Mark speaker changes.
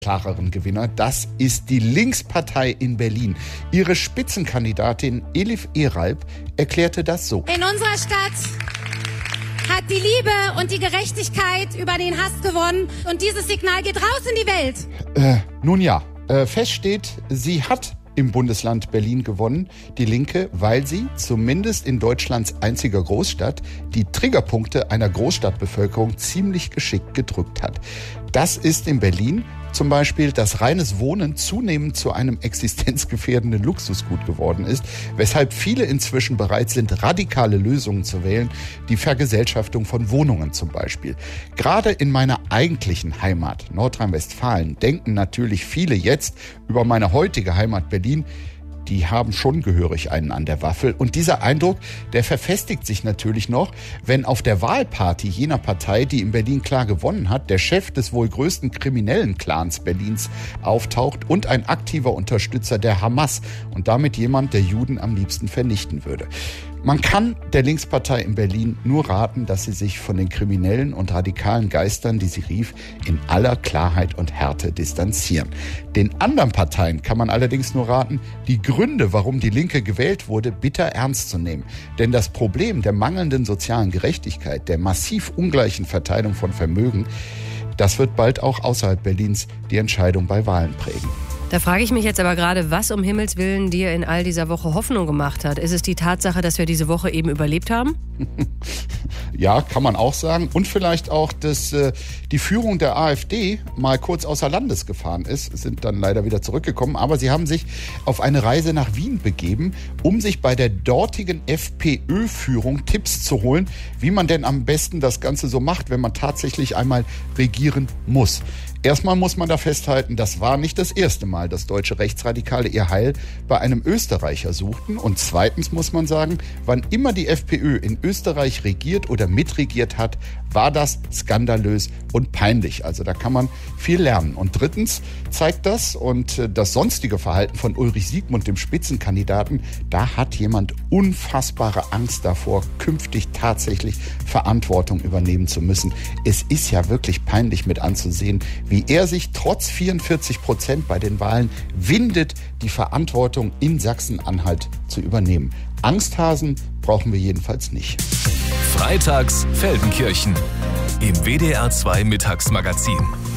Speaker 1: klareren Gewinner. Das ist die Linkspartei in Berlin. Ihre Spitzenkandidatin Elif Eralp erklärte das so.
Speaker 2: In unserer Stadt hat die Liebe und die Gerechtigkeit über den Hass gewonnen. Und dieses Signal geht raus in die Welt.
Speaker 1: Nun ja, fest steht, sie hat im Bundesland Berlin gewonnen, die Linke, weil sie zumindest in Deutschlands einziger Großstadt die Triggerpunkte einer Großstadtbevölkerung ziemlich geschickt gedrückt hat. Das ist in Berlin zum Beispiel, dass reines Wohnen zunehmend zu einem existenzgefährdenden Luxusgut geworden ist, weshalb viele inzwischen bereit sind, radikale Lösungen zu wählen, die Vergesellschaftung von Wohnungen zum Beispiel. Gerade in meiner eigentlichen Heimat, Nordrhein-Westfalen, denken natürlich viele jetzt über meine heutige Heimat Berlin. Die haben schon gehörig einen an der Waffel. Und dieser Eindruck, der verfestigt sich natürlich noch, wenn auf der Wahlparty jener Partei, die in Berlin klar gewonnen hat, der Chef des wohl größten kriminellen Clans Berlins auftaucht und ein aktiver Unterstützer der Hamas und damit jemand, der Juden am liebsten vernichten würde. Man kann der Linkspartei in Berlin nur raten, dass sie sich von den kriminellen und radikalen Geistern, die sie rief, in aller Klarheit und Härte distanzieren. Den anderen Parteien kann man allerdings nur raten, die Gründe, warum die Linke gewählt wurde, bitter ernst zu nehmen. Denn das Problem der mangelnden sozialen Gerechtigkeit, der massiv ungleichen Verteilung von Vermögen, das wird bald auch außerhalb Berlins die Entscheidung bei Wahlen prägen.
Speaker 3: Da frage ich mich jetzt aber gerade, was um Himmels Willen dir in all dieser Woche Hoffnung gemacht hat. Ist es die Tatsache, dass wir diese Woche eben überlebt haben?
Speaker 1: Ja, kann man auch sagen. Und vielleicht auch, dass die Führung der AfD mal kurz außer Landes gefahren ist, sind dann leider wieder zurückgekommen. Aber sie haben sich auf eine Reise nach Wien begeben, um sich bei der dortigen FPÖ-Führung Tipps zu holen, wie man denn am besten das Ganze so macht, wenn man tatsächlich einmal regieren muss. Erstmal muss man da festhalten, das war nicht das erste Mal, dass deutsche Rechtsradikale ihr Heil bei einem Österreicher suchten. Und zweitens muss man sagen, wann immer die FPÖ in Österreich regiert oder mitregiert hat, war das skandalös und peinlich. Also da kann man viel lernen. Und drittens zeigt das und das sonstige Verhalten von Ulrich Siegmund, dem Spitzenkandidaten, da hat jemand unfassbare Angst davor, künftig tatsächlich Verantwortung übernehmen zu müssen. Es ist ja wirklich peinlich mit anzusehen, wie er sich trotz 44% bei den Wahlen windet, die Verantwortung in Sachsen-Anhalt zu übernehmen. Angsthasen brauchen wir jedenfalls nicht.
Speaker 4: Freitags Feldenkirchen im WDR 2 Mittagsmagazin.